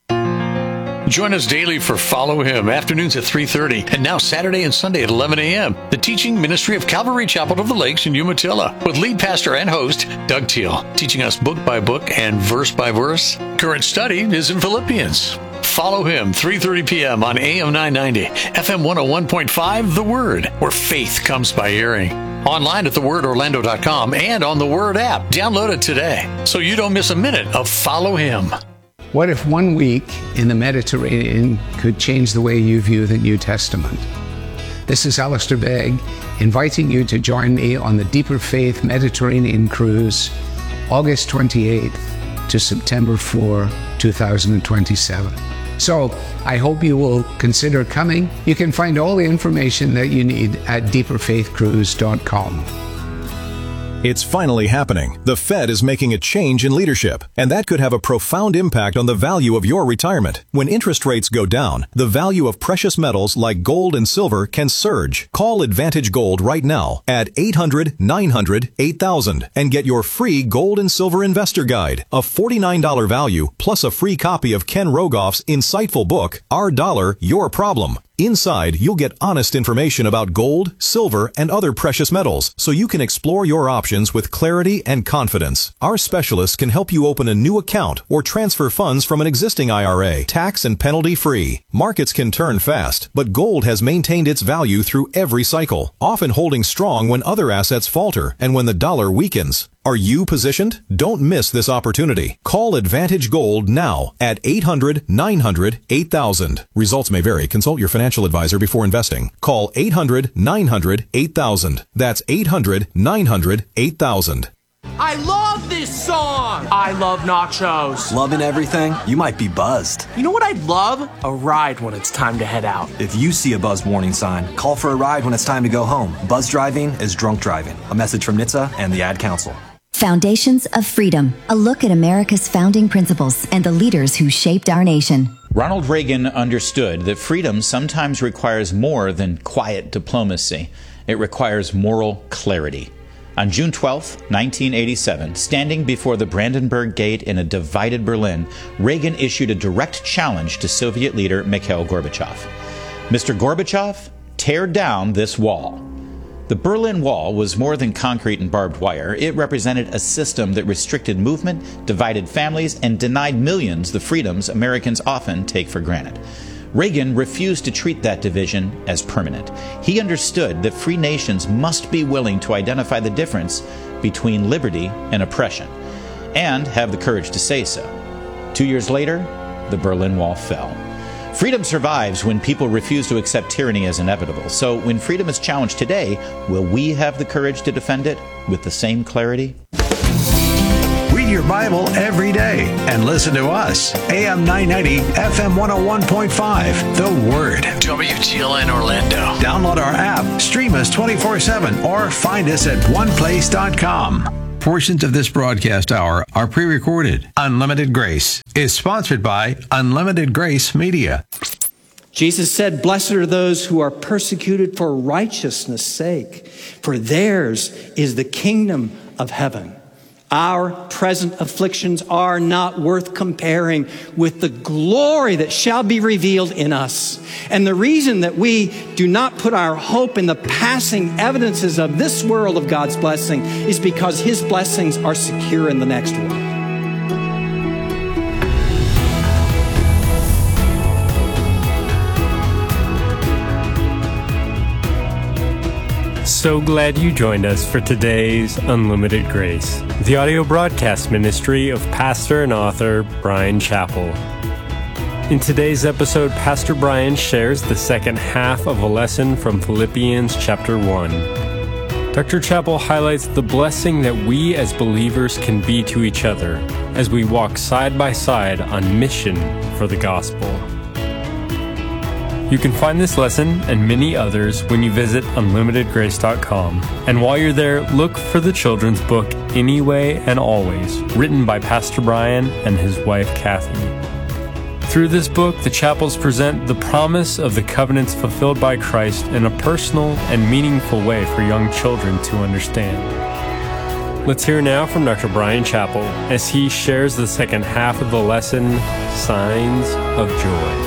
Join us daily for Follow Him, afternoons at three thirty, and now Saturday and Sunday at eleven a.m. The teaching ministry of Calvary Chapel of the Lakes in Umatilla, with lead pastor and host Doug Teal, teaching us book by book and verse by verse. Current study is in Philippians. Follow Him, three thirty p.m. on A M nine ninety, F M one oh one point five, The Word, where faith comes by hearing. Online at the word orlando dot com and on the Word app. Download it today so you don't miss a minute of Follow Him. What if one week in the Mediterranean could change the way you view the New Testament? This is Alistair Begg, inviting you to join me on the Deeper Faith Mediterranean Cruise, August twenty-eighth to September fourth, two thousand twenty-seven. So I hope you will consider coming. You can find all the information that you need at deeper faith cruise dot com. It's finally happening. The Fed is making a change in leadership, and that could have a profound impact on the value of your retirement. When interest rates go down, the value of precious metals like gold and silver can surge. Call Advantage Gold right now at eight hundred, nine hundred, eight thousand and get your free Gold and Silver Investor Guide, a forty-nine dollars value plus a free copy of Ken Rogoff's insightful book, Our Dollar, Your Problem. Inside, you'll get honest information about gold, silver, and other precious metals, so you can explore your options with clarity and confidence. Our specialists can help you open a new account or transfer funds from an existing I R A, tax and penalty free. Markets can turn fast, but gold has maintained its value through every cycle, often holding strong when other assets falter and when the dollar weakens. Are you positioned? Don't miss this opportunity. Call Advantage Gold now at eight hundred, nine hundred, eight thousand. Results may vary. Consult your financial advisor before investing. Call eight hundred, nine hundred, eight thousand. That's eight hundred, nine hundred, eight thousand. I love this song! I love nachos. Loving everything? You might be buzzed. You know what I'd love? A ride when it's time to head out. If you see a buzz warning sign, call for a ride when it's time to go home. Buzz driving is drunk driving. A message from N H T S A and the Ad Council. Foundations of Freedom, a look at America's founding principles and the leaders who shaped our nation. Ronald Reagan understood that freedom sometimes requires more than quiet diplomacy. It requires moral clarity. On June twelfth, nineteen eighty-seven, standing before the Brandenburg Gate in a divided Berlin, Reagan issued a direct challenge to Soviet leader Mikhail Gorbachev. Mister Gorbachev, tear down this wall. The Berlin Wall was more than concrete and barbed wire. It represented a system that restricted movement, divided families, and denied millions the freedoms Americans often take for granted. Reagan refused to treat that division as permanent. He understood that free nations must be willing to identify the difference between liberty and oppression, and have the courage to say so. Two years later, the Berlin Wall fell. Freedom survives when people refuse to accept tyranny as inevitable. So when freedom is challenged today, will we have the courage to defend it with the same clarity? Read your Bible every day and listen to us. A M nine ninety, F M one oh one point five, The Word. W T L N Orlando. Download our app, stream us twenty-four seven, or find us at one place dot com. Portions of this broadcast hour are pre-recorded. Unlimited Grace is sponsored by Unlimited Grace Media. Jesus said, "Blessed are those who are persecuted for righteousness' sake, for theirs is the kingdom of heaven." Our present afflictions are not worth comparing with the glory that shall be revealed in us. And the reason that we do not put our hope in the passing evidences of this world of God's blessing is because His blessings are secure in the next world. So glad you joined us for today's Unlimited Grace, the audio broadcast ministry of pastor and author Bryan Chapell. In today's episode, Pastor Bryan shares the second half of a lesson from Philippians chapter one. Doctor Chapell highlights the blessing that we as believers can be to each other as we walk side by side on mission for the gospel. You can find this lesson and many others when you visit unlimited grace dot com. And while you're there, look for the children's book, Anyway and Always, written by Pastor Bryan and his wife, Kathy. Through this book, the Chapels present the promise of the covenants fulfilled by Christ in a personal and meaningful way for young children to understand. Let's hear now from Doctor Bryan Chapell as he shares the second half of the lesson, Signs of Joy.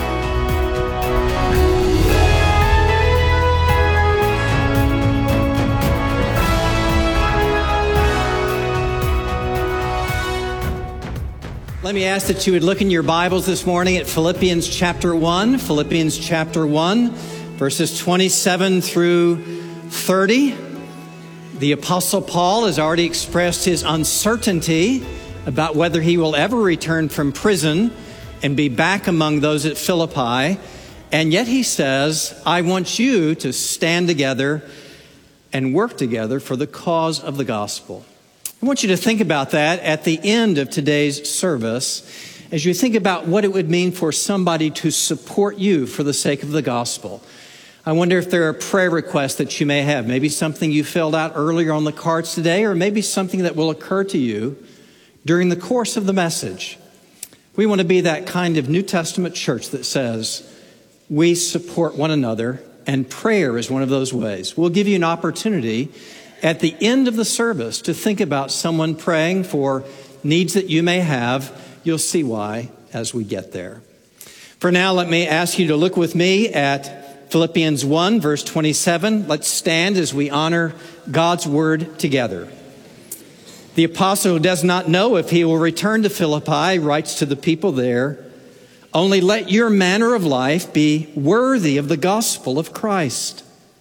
Let me ask that you would look in your Bibles this morning at Philippians chapter one, Philippians chapter one, verses twenty-seven through thirty. The Apostle Paul has already expressed his uncertainty about whether he will ever return from prison and be back among those at Philippi. And yet he says, I want you to stand together and work together for the cause of the gospel. I want you to think about that at the end of today's service as you think about what it would mean for somebody to support you for the sake of the gospel. I wonder if there are prayer requests that you may have, maybe something you filled out earlier on the cards today, or maybe something that will occur to you during the course of the message. We want to be that kind of New Testament church that says we support one another, and prayer is one of those ways. We'll give you an opportunity at the end of the service to think about someone praying for needs that you may have. You'll see why as we get there. For now, let me ask you to look with me at Philippians one, verse twenty-seven. Let's stand as we honor God's word together. The apostle, who does not know if he will return to Philippi, writes to the people there, only let your manner of life be worthy of the gospel of Christ,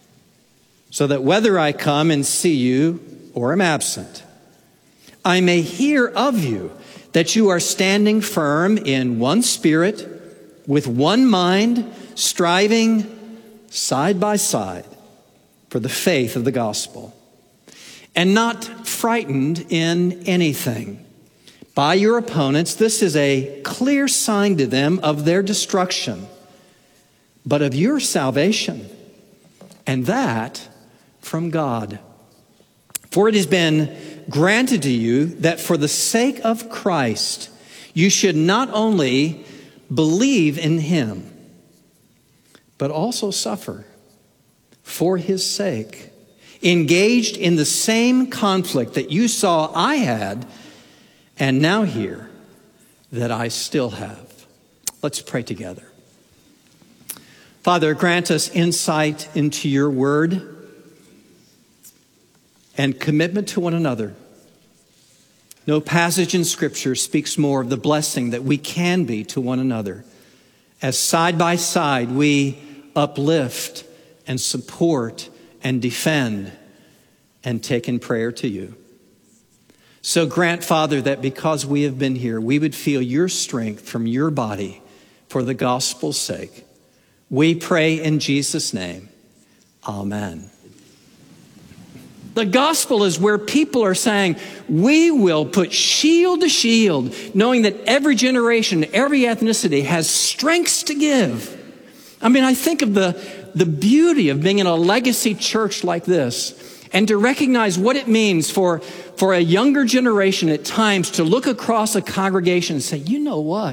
so that whether I come and see you or am absent, I may hear of you that you are standing firm in one spirit, with one mind, striving side by side for the faith of the gospel, and not frightened in anything. By your opponents, this is a clear sign to them of their destruction, but of your salvation, and that from God. For it has been granted to you that for the sake of Christ, you should not only believe in him, but also suffer for his sake, engaged in the same conflict that you saw I had, and now hear that I still have. Let's pray together. Father, grant us insight into your word and commitment to one another. No passage in Scripture speaks more of the blessing that we can be to one another, as side by side we uplift and support and defend and take in prayer to you. So grant, Father, that because we have been here, we would feel your strength from your body for the gospel's sake. We pray in Jesus' name. Amen. The gospel is where people are saying, we will put shield to shield, knowing that every generation, every ethnicity has strengths to give. I mean, I think of the, the beauty of being in a legacy church like this, and to recognize what it means for, for a younger generation at times to look across a congregation and say, you know what?